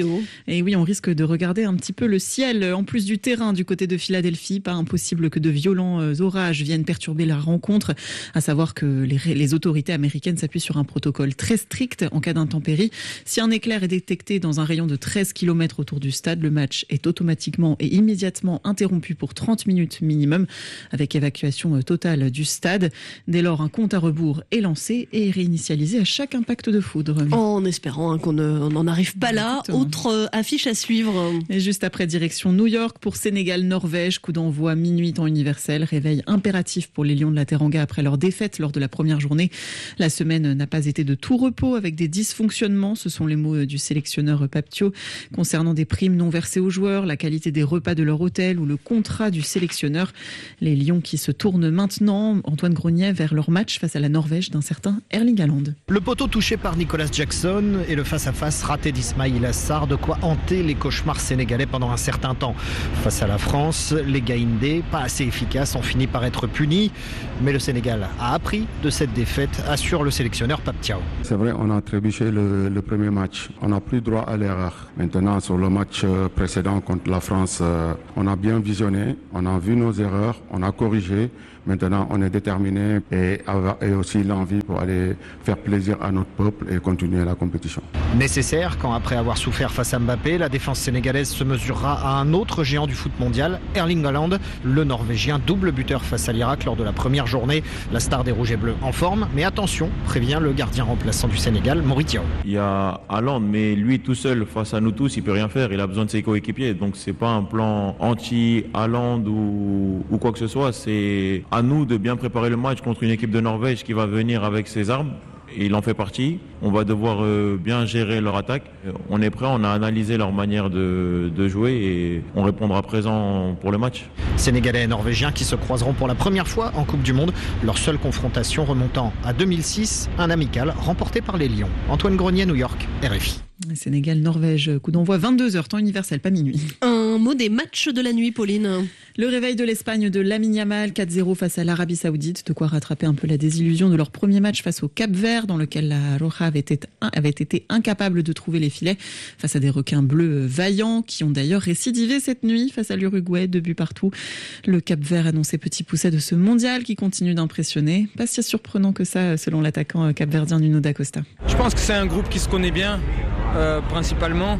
Et oui, on risque de regarder un petit peu le ciel en plus du terrain du côté de Philadelphie. Pas impossible que de violents orages viennent perturber la rencontre. À savoir que les, les autorités américaines s'appuient sur un protocole très strict en cas d'intempérie. Si un éclair est détecté dans un rayon de treize kilomètres autour du stade, le match est automatiquement et immédiatement interrompu pour trente minutes minimum, avec évacuation totale du stade. Dès lors, un compte à rebours est lancé et réinitialisé à chaque impact de foudre. En espérant hein, qu'on n'en arrive pas là. Exactement. Autre euh, affiche à suivre. Et juste après, direction New York pour Sénégal-Norvège. Coup d'envoi minuit temps universel. Réveil impératif pour les Lions de la Teranga après leur défaite lors de la première journée. La semaine n'a pas été de tout repos avec des dysfonctionnements. Ce sont les mots du sélectionneur Paptio concernant des primes non versées aux joueurs, la qualité des repas de leur hôtel ou le contrat du sélectionneur. Les Lions qui se tournent maintenant, Antoine Grenier, vers leur match face à la Norvège d'un certain Erling Haaland. Le poteau touché par Nicolas Jackson et le face-à-face raté d'Ismaïl Assar, de quoi hanter les cauchemars sénégalais pendant un certain temps. Face à la France, les Gaïndés, pas assez efficaces, ont fini par être punis. Mais le Sénégal a appris de cette défaite, assure le sélectionneur Paptio. C'est vrai, on a trébuché le, le premier match. On n'a plus droit à l'erreur. Maintenant, sur le match précédent contre la France, on a bien visionné, on a vu nos erreurs, on a corrigé. Maintenant, on est déterminé et, et aussi l'envie pour aller faire plaisir à notre peuple et continuer la compétition. Nécessaire quand, après avoir souffert face à Mbappé, la défense sénégalaise se mesurera à un autre géant du foot mondial, Erling Haaland, le Norvégien, double buteur face à l'Irak lors de la première journée. La star des Rouges et Bleus en forme, mais attention, prévient le gardien remplaçant du Sénégal, Mauricio. Il y a Haaland, mais lui tout seul, face à nous tous, il peut rien faire. Il a besoin de ses coéquipiers. Donc c'est pas un plan anti-Haaland ou, ou quoi que ce soit. C'est à nous de bien préparer le match contre une équipe de Norvège qui va venir avec ses armes. Il en fait partie. On va devoir euh, bien gérer leur attaque. On est prêt, on a analysé leur manière de, de jouer et on répondra présent pour le match. Sénégalais et Norvégiens qui se croiseront pour la première fois en Coupe du Monde. Leur seule confrontation remontant à deux mille six, un amical remporté par les Lions. Antoine Grenier, New York, R F I. Sénégal-Norvège, coup d'envoi vingt-deux heures, temps universel, pas minuit. Un mot des matchs de la nuit, Pauline. Le réveil de l'Espagne de Lamine Yamal, quatre zéro face à l'Arabie Saoudite, de quoi rattraper un peu la désillusion de leur premier match face au Cap-Vert, dans lequel la Roja avait été, avait été incapable de trouver les filets face à des requins bleus vaillants, qui ont d'ailleurs récidivé cette nuit face à l'Uruguay, deux buts partout. Le Cap-Vert annoncé petit pousset de ce mondial qui continue d'impressionner. Pas si surprenant que ça, selon l'attaquant capverdien Nuno da Costa. Je pense que c'est un groupe qui se connaît bien. Euh, principalement,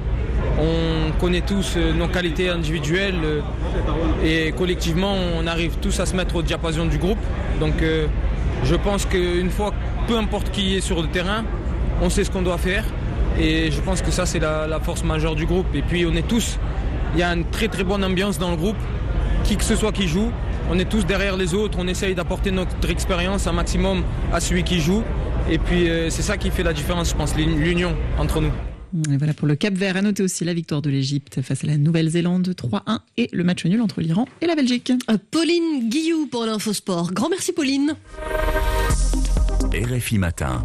on connaît tous euh, nos qualités individuelles euh, et collectivement on arrive tous à se mettre au diapason du groupe. Donc euh, je pense qu'une fois, peu importe qui est sur le terrain, on sait ce qu'on doit faire et je pense que ça c'est la, la force majeure du groupe. Et puis on est tous, il y a une très très bonne ambiance dans le groupe, qui que ce soit qui joue, on est tous derrière les autres, on essaye d'apporter notre expérience un maximum à celui qui joue et puis euh, c'est ça qui fait la différence, je pense, l'union entre nous. Et voilà pour le Cap-Vert. À noter aussi la victoire de l'Égypte face à la Nouvelle-Zélande trois un et le match nul entre l'Iran et la Belgique. Pauline Guillou pour l'Infosport. Grand merci Pauline. R F I Matin.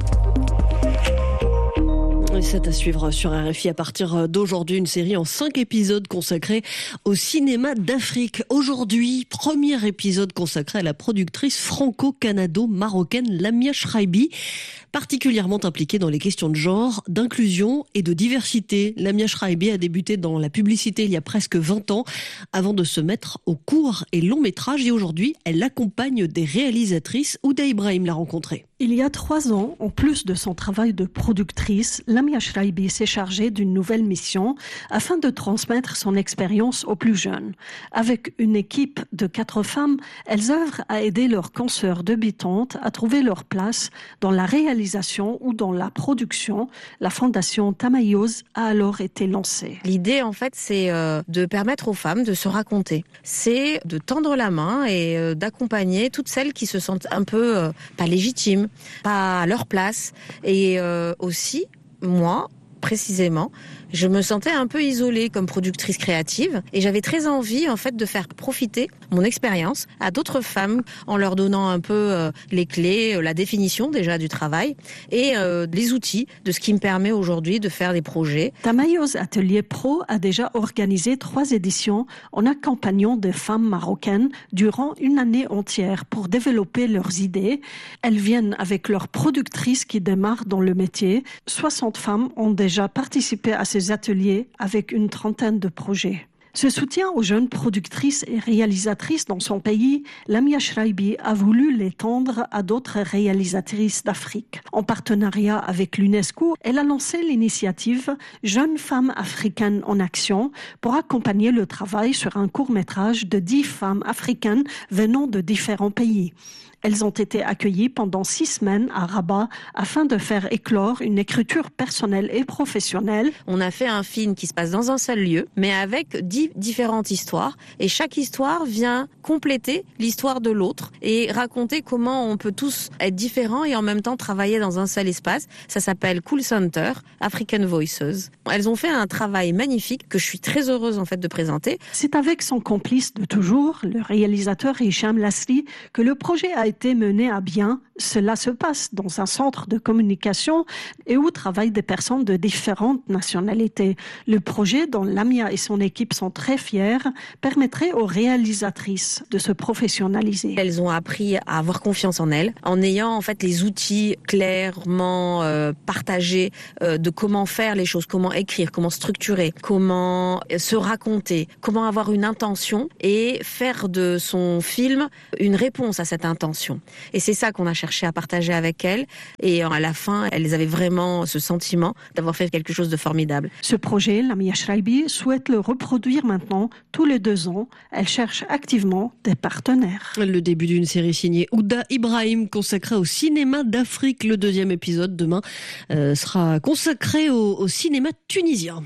C'est à suivre sur R F I à partir d'aujourd'hui, une série en cinq épisodes consacrée au cinéma d'Afrique. Aujourd'hui, premier épisode consacré à la productrice franco-canado-marocaine Lamia Shraibi, particulièrement impliquée dans les questions de genre, d'inclusion et de diversité. Lamia Shraibi a débuté dans la publicité il y a presque vingt ans avant de se mettre au court et long métrage et aujourd'hui, elle accompagne des réalisatrices. Ouda Ibrahim l'a rencontrée. Il y a trois ans, en plus de son travail de productrice, Lamia Shraibi s'est chargée d'une nouvelle mission afin de transmettre son expérience aux plus jeunes. Avec une équipe de quatre femmes, elles œuvrent à aider leurs consoeurs débutantes à trouver leur place dans la réalisation ou dans la production. La fondation Tamayoz a alors été lancée. L'idée, en fait, c'est euh, de permettre aux femmes de se raconter. C'est de tendre la main et euh, d'accompagner toutes celles qui se sentent un peu euh, pas légitimes, pas à leur place. Et euh, aussi, moi, précisément, je me sentais un peu isolée comme productrice créative et j'avais très envie en fait de faire profiter mon expérience à d'autres femmes en leur donnant un peu euh, les clés, euh, la définition déjà du travail et euh, les outils de ce qui me permet aujourd'hui de faire des projets. Tamayoz Atelier Pro a déjà organisé trois éditions en accompagnant des femmes marocaines durant une année entière pour développer leurs idées. Elles viennent avec leurs productrices qui démarrent dans le métier. soixante femmes ont déjà déjà participé à ces ateliers avec une trentaine de projets. Ce soutien aux jeunes productrices et réalisatrices dans son pays, Lamia Shraibi a voulu l'étendre à d'autres réalisatrices d'Afrique. En partenariat avec l'UNESCO, elle a lancé l'initiative Jeunes femmes africaines en action pour accompagner le travail sur un court-métrage de dix femmes africaines venant de différents pays. Elles ont été accueillies pendant six semaines à Rabat afin de faire éclore une écriture personnelle et professionnelle. On a fait un film qui se passe dans un seul lieu, mais avec dix différentes histoires. Et chaque histoire vient compléter l'histoire de l'autre et raconter comment on peut tous être différents et en même temps travailler dans un seul espace. Ça s'appelle Cool Center, African Voices. Elles ont fait un travail magnifique que je suis très heureuse en fait de présenter. C'est avec son complice de toujours, le réalisateur Hicham Lasri, que le projet a été mené à bien. Cela se passe dans un centre de communication et où travaillent des personnes de différentes nationalités. Le projet, dont Lamia et son équipe sont très fiers, permettrait aux réalisatrices de se professionnaliser. Elles ont appris à avoir confiance en elles, en ayant en fait les outils clairement euh, partagés euh, de comment faire les choses, comment écrire, comment structurer, comment se raconter, comment avoir une intention et faire de son film une réponse à cette intention. Et c'est ça qu'on a cherché à partager avec elles. Et à la fin, elles avaient vraiment ce sentiment d'avoir fait quelque chose de formidable. Ce projet, Lamia Shraibi souhaite le reproduire maintenant tous les deux ans. Elle cherche activement des partenaires. Le début d'une série signée Ouda Ibrahim consacrée au cinéma d'Afrique. Le deuxième épisode demain euh, sera consacré au, au cinéma tunisien.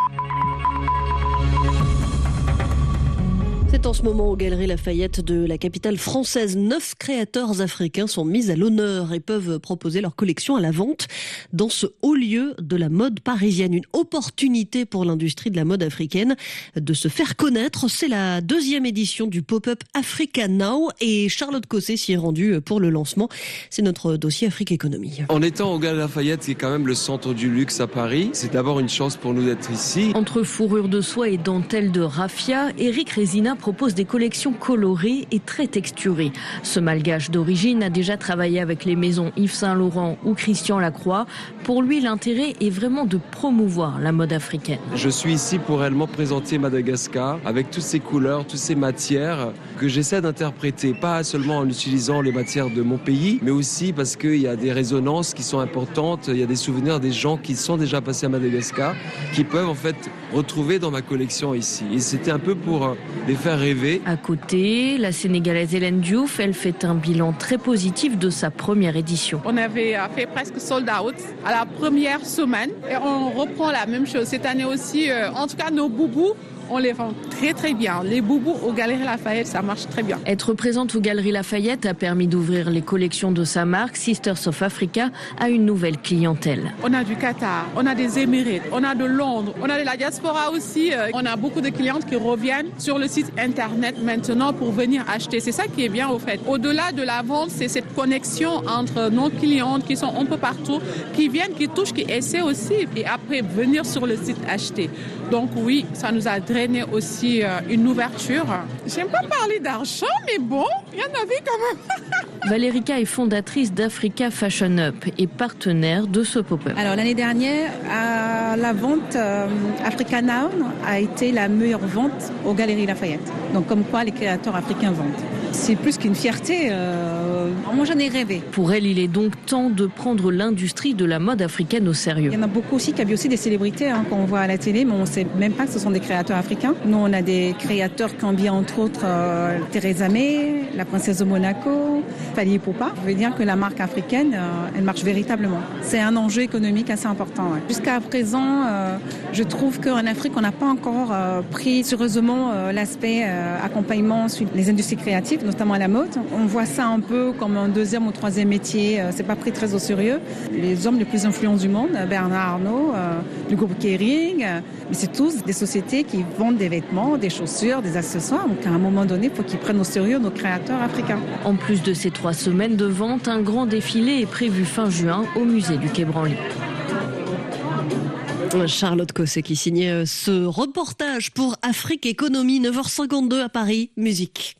C'est en ce moment aux Galeries Lafayette de la capitale française. Neuf créateurs africains sont mis à l'honneur et peuvent proposer leur collection à la vente dans ce haut lieu de la mode parisienne. Une opportunité pour l'industrie de la mode africaine de se faire connaître. C'est la deuxième édition du pop-up Africa Now et Charlotte Cosset s'y est rendue pour le lancement. C'est notre dossier Afrique Économie. En étant aux Galeries Lafayette, qui est quand même le centre du luxe à Paris, c'est d'abord une chance pour nous d'être ici. Entre fourrure de soie et dentelle de raffia, Eric Resina propose des collections colorées et très texturées. Ce malgache d'origine a déjà travaillé avec les maisons Yves Saint Laurent ou Christian Lacroix. Pour lui, l'intérêt est vraiment de promouvoir la mode africaine. Je suis ici pour réellement présenter Madagascar avec toutes ces couleurs, toutes ces matières que j'essaie d'interpréter, pas seulement en utilisant les matières de mon pays, mais aussi parce qu'il y a des résonances qui sont importantes, il y a des souvenirs des gens qui sont déjà passés à Madagascar, qui peuvent en fait retrouver dans ma collection ici. Et c'était un peu pour les faire rêver. À côté, la Sénégalaise Hélène Diouf, elle fait un bilan très positif de sa première édition. On avait fait presque sold out à la première semaine et on reprend la même chose cette année aussi. En tout cas, nos boubous, on les vend très très bien. Les boubous aux Galeries Lafayette, ça marche très bien. Être présente aux Galeries Lafayette a permis d'ouvrir les collections de sa marque Sisters of Africa à une nouvelle clientèle. On a du Qatar, on a des Émirats, on a de Londres, on a de la diaspora aussi. On a beaucoup de clientes qui reviennent sur le site internet maintenant pour venir acheter. C'est ça qui est bien au fait. Au-delà de la vente, c'est cette connexion entre nos clientes qui sont un peu partout, qui viennent, qui touchent, qui essaient aussi et après venir sur le site acheter. Donc oui, ça nous a drainé aussi euh, une ouverture. J'aime pas parler d'argent, mais bon, il y en avait quand même. Valerica est fondatrice d'Africa Fashion Up et partenaire de ce pop-up. Alors l'année dernière, à la vente, euh, Africa Now a été la meilleure vente aux Galeries Lafayette. Donc comme quoi les créateurs africains vendent. C'est plus qu'une fierté. Euh, moi, j'en ai rêvé. Pour elle, il est donc temps de prendre l'industrie de la mode africaine au sérieux. Il y en a beaucoup aussi qui habillent aussi des célébrités hein, qu'on voit à la télé, mais on ne sait même pas que ce sont des créateurs africains. Nous, on a des créateurs qui habillent entre autres euh, Theresa May, la princesse de Monaco, Fally Ipupa. Je veux dire que la marque africaine, euh, elle marche véritablement. C'est un enjeu économique assez important. Ouais. Jusqu'à présent, euh, je trouve qu'en Afrique, on n'a pas encore euh, pris sérieusement euh, l'aspect euh, accompagnement sur les industries créatives, notamment la mode. On voit ça un peu comme un deuxième ou troisième métier. C'est pas pris très au sérieux. Les hommes les plus influents du monde, Bernard Arnault, euh, le groupe Kering, euh, mais c'est tous des sociétés qui vendent des vêtements, des chaussures, des accessoires. Donc à un moment donné, il faut qu'ils prennent au sérieux nos créateurs africains. En plus de ces trois semaines de vente, un grand défilé est prévu fin juin au musée du Quai Branly. Charlotte Cosset qui signait ce reportage pour Afrique Économie, neuf heures cinquante-deux à Paris, musique.